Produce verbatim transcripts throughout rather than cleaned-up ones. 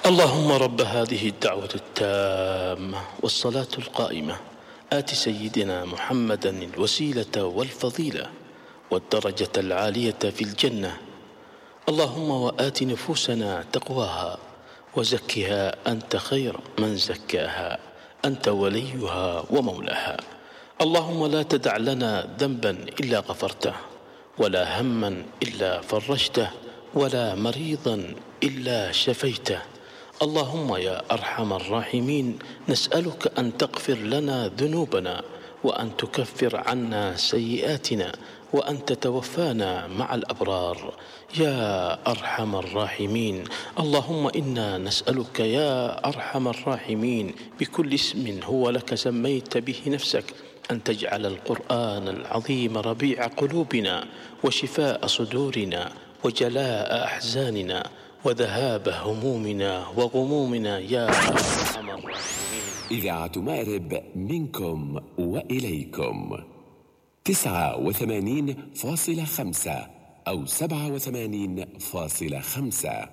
اللهم رب هذه الدعوة التامة والصلاة القائمة آت سيدنا محمدا الوسيلة والفضيلة والدرجة العالية في الجنة. اللهم وآت نفوسنا تقواها وزكها أنت خير من زكاها، أنت وليها ومولاها. اللهم لا تدع لنا ذنبا إلا غفرته، ولا هما إلا فرجته، ولا مريضا إلا شفيته. اللهم يا أرحم الراحمين نسألك أن تغفر لنا ذنوبنا، وأن تكفر عنا سيئاتنا، وأن تتوفانا مع الأبرار يا أرحم الراحمين. اللهم إنا نسألك يا أرحم الراحمين بكل اسم هو لك سميت به نفسك أن تجعل القرآن العظيم ربيع قلوبنا وشفاء صدورنا وجلاء أحزاننا وذهاب همومنا وغمومنا يا أرحم الراحمين. إذاعة مأرب منكم وإليكم تسعة وثمانين فاصلة خمسة أو سبعة وثمانين فاصلة خمسة.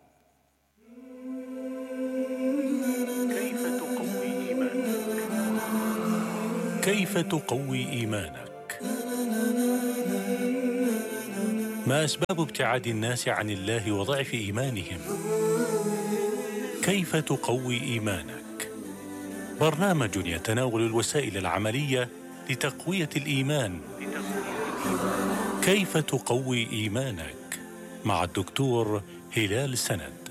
كيف تقوي إيمانك؟ ما أسباب ابتعاد الناس عن الله وضعف إيمانهم؟ كيف تقوي إيمانك؟ برنامج يتناول الوسائل العملية لتقوية الإيمان. كيف تقوي إيمانك؟ مع الدكتور هلال سند.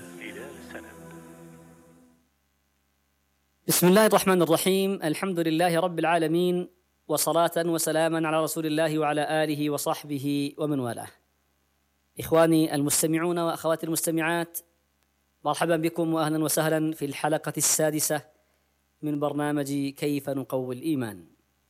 بسم الله الرحمن الرحيم. الحمد لله رب العالمين، وصلاة وسلاما على رسول الله وعلى آله وصحبه ومن والاه. إخواني المستمعون وأخواتي المستمعات، مرحبا بكم وأهلا وسهلا في الحلقة السادسة من برنامج كيف نقوي الإيمان.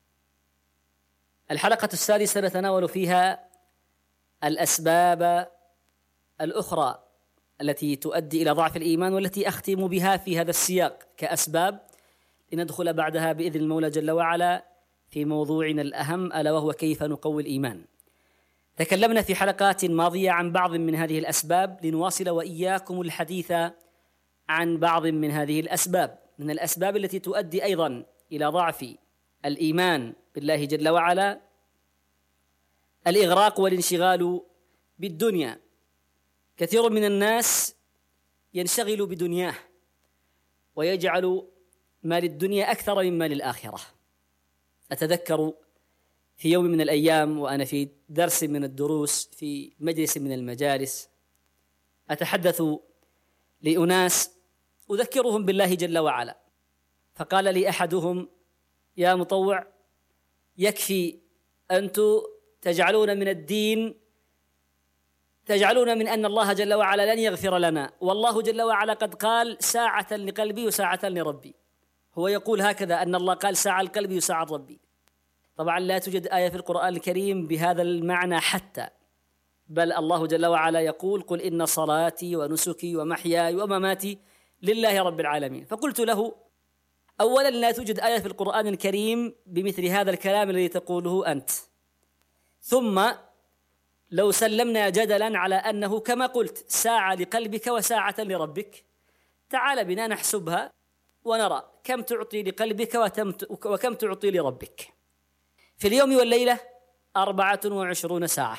الحلقة السادسة نتناول فيها الأسباب الأخرى التي تؤدي إلى ضعف الإيمان، والتي أختم بها في هذا السياق كأسباب، لندخل بعدها بإذن المولى جل وعلا في موضوعنا الأهم، ألا وهو كيف نقوي الإيمان. تكلمنا في حلقات ماضية عن بعض من هذه الأسباب، لنواصل وإياكم الحديث عن بعض من هذه الأسباب. من الأسباب التي تؤدي أيضا إلى ضعف الإيمان بالله جل وعلا الإغراق والانشغال بالدنيا. كثير من الناس ينشغل بدنياه ويجعل مال الدنيا أكثر من مال الآخرة. أتذكر في يوم من الأيام وأنا في درس من الدروس في مجلس من المجالس أتحدث لأناس أذكرهم بالله جل وعلا، فقال لي أحدهم: يا مطوع، يكفي أنتم تجعلون من الدين تجعلون من أن الله جل وعلا لن يغفر لنا، والله جل وعلا قد قال ساعة لقلبي وساعة لربي. هو يقول هكذا، أن الله قال ساعة لقلبي وساعة لربي. طبعا لا توجد آية في القرآن الكريم بهذا المعنى حتى، بل الله جل وعلا يقول: قل إن صلاتي ونسكي ومحياي ومماتي لله رب العالمين. فقلت له: أولا لا توجد آية في القرآن الكريم بمثل هذا الكلام الذي تقوله أنت، ثم لو سلمنا جدلا على أنه كما قلت ساعة لقلبك وساعة لربك، تعال بنا نحسبها ونرى كم تعطي لقلبك وكم تعطي لربك. في اليوم والليلة أربعة وعشرون ساعة،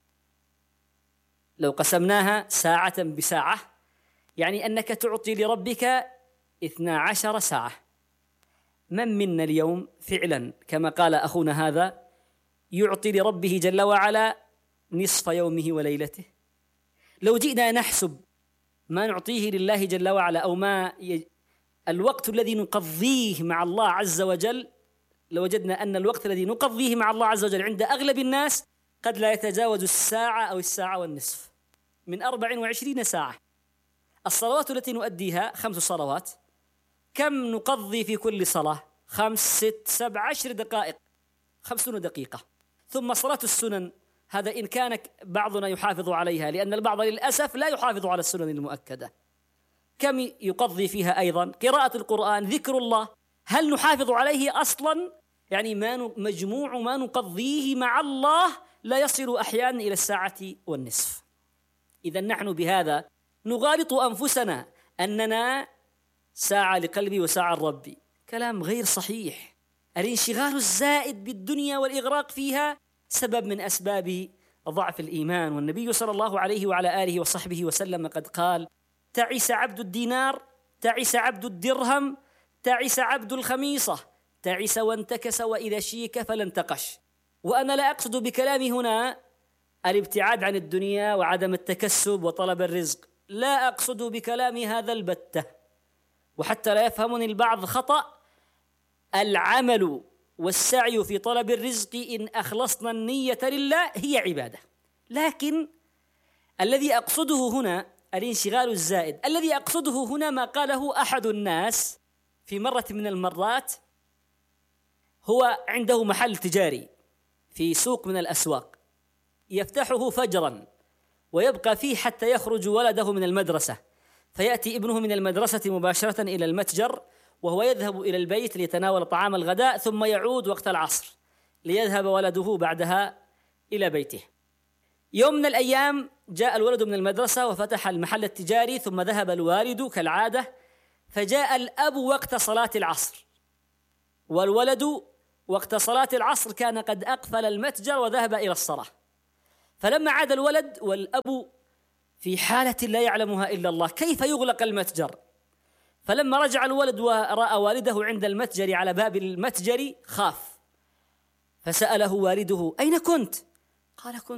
لو قسمناها ساعة بساعة يعني أنك تعطي لربك اثنا عشر ساعة. من منا اليوم فعلا كما قال أخونا هذا يعطي لربه جل وعلا نصف يومه وليلته؟ لو جئنا نحسب ما نعطيه لله جل وعلا أو ما ي... الوقت الذي نقضيه مع الله عز وجل، لوجدنا أن الوقت الذي نقضيه مع الله عز وجل عند أغلب الناس قد لا يتجاوز الساعة أو الساعة والنصف من أربع وعشرين ساعة. الصلوات التي نؤديها خمس صلوات، كم نقضي في كل صلاة؟ خمس ست سبع عشر دقائق، خمسون دقيقة. ثم صلاة السنن، هذا إن كان بعضنا يحافظ عليها، لأن البعض للأسف لا يحافظ على السنن المؤكدة. كم يقضي فيها أيضا؟ قراءة القرآن، ذكر الله، هل نحافظ عليه أصلا؟ يعني ما مجموع ما نقضيه مع الله لا يصل أحيانا إلى الساعة والنصف. إذا نحن بهذا نغالط أنفسنا أننا ساعة لقلبي وساعة لربي. كلام غير صحيح. الانشغال الزائد بالدنيا والإغراق فيها سبب من أسباب ضعف الإيمان. والنبي صلى الله عليه وعلى آله وصحبه وسلم قد قال: تعس عبد الدينار، تعس عبد الدرهم، تعس عبد الخميصة، تعس وانتكس وإذا شيك فلا انتقش. وأنا لا أقصد بكلامي هنا الابتعاد عن الدنيا وعدم التكسب وطلب الرزق، لا أقصد بكلامي هذا البتة. وحتى لا يفهمني البعض خطأ، العمل والسعي في طلب الرزق إن أخلصنا النية لله هي عبادة. لكن الذي أقصده هنا الانشغال الزائد. الذي أقصده هنا ما قاله أحد الناس في مرة من المرات. هو عنده محل تجاري في سوق من الأسواق، يفتحه فجرا ويبقى فيه حتى يخرج ولده من المدرسة، فيأتي ابنه من المدرسة مباشرة إلى المتجر، وهو يذهب إلى البيت ليتناول طعام الغداء، ثم يعود وقت العصر ليذهب ولده بعدها إلى بيته. يوم من الأيام جاء الولد من المدرسة وفتح المحل التجاري، ثم ذهب الوالد كالعادة، فجاء الأب وقت صلاة العصر، والولد وقت صلاة العصر كان قد أقفل المتجر وذهب إلى الصلاة. فلما عاد الولد والأب في حالة لا يعلمها إلا الله، كيف يغلق المتجر؟ فلما رجع الولد ورأى والده عند المتجر على باب المتجر خاف، فسأله والده: أين كنت؟ قال: كنت